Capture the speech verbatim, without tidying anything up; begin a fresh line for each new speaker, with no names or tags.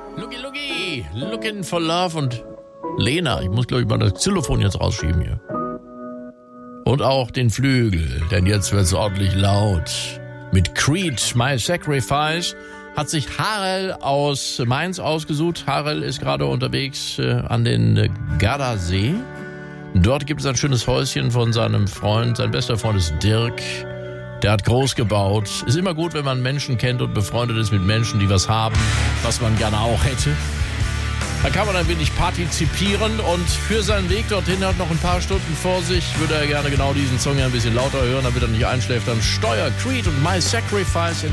Looky, looky, looking for love und Lena. Ich muss, glaube ich, mal das Xylophon jetzt rausschieben hier. Und auch den Flügel, denn jetzt wird's ordentlich laut. Mit Creed, My Sacrifice, hat sich Harel aus Mainz ausgesucht. Harel ist gerade unterwegs äh, an den äh, Gardasee. Dort gibt es ein schönes Häuschen von seinem Freund. Sein bester Freund ist Dirk. Der hat groß gebaut. Ist immer gut, wenn man Menschen kennt und befreundet ist mit Menschen, die was haben, was man gerne auch hätte. Da kann man ein wenig partizipieren und für seinen Weg dorthin hat noch ein paar Stunden vor sich. Würde er gerne genau diesen Song ja ein bisschen lauter hören, damit er nicht einschläft. Dann Steuer, Creed und My Sacrifice in